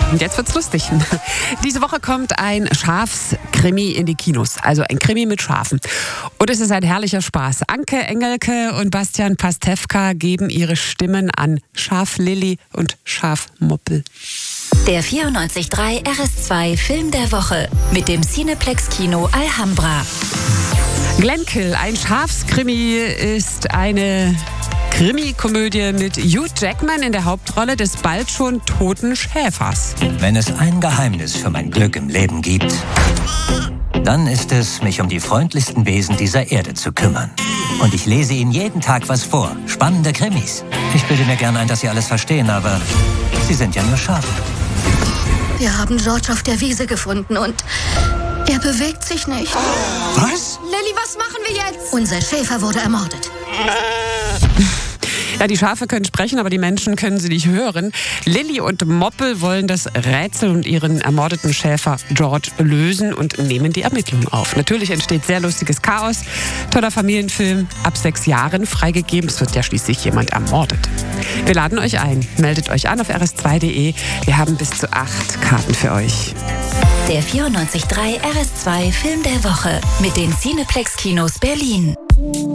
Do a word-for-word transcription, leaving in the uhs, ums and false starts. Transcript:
Und jetzt wird's lustig. Diese Woche kommt ein Schafskrimi in die Kinos. Also ein Krimi mit Schafen. Und es ist ein herrlicher Spaß. Anke Engelke und Bastian Pastewka geben ihre Stimmen an Schaf Lilli und Schaf Moppel. Der vierundneunzig Komma drei R S zwei Film der Woche mit dem Cineplex Kino Alhambra. Glenkill, ein Schafskrimi, ist eine Krimi-Komödie mit Hugh Jackman in der Hauptrolle des bald schon toten Schäfers. Wenn es ein Geheimnis für mein Glück im Leben gibt, dann ist es, mich um die freundlichsten Wesen dieser Erde zu kümmern. Und ich lese Ihnen jeden Tag was vor. Spannende Krimis. Ich bilde mir gern ein, dass Sie alles verstehen, aber Sie sind ja nur Schafe. Wir haben George auf der Wiese gefunden und er bewegt sich nicht. Was? Lilli, was machen wir jetzt? Unser Schäfer wurde ermordet. Ja, die Schafe können sprechen, aber die Menschen können sie nicht hören. Lilli und Moppel wollen das Rätsel und ihren ermordeten Schäfer George lösen und nehmen die Ermittlungen auf. Natürlich entsteht sehr lustiges Chaos. Toller Familienfilm, ab sechs Jahren freigegeben. Es wird ja schließlich jemand ermordet. Wir laden euch ein. Meldet euch an auf r s zwei punkt d e. Wir haben bis zu acht Karten für euch. Der vierundneunzig Komma drei R S zwei Film der Woche mit den Cineplex Kinos Berlin.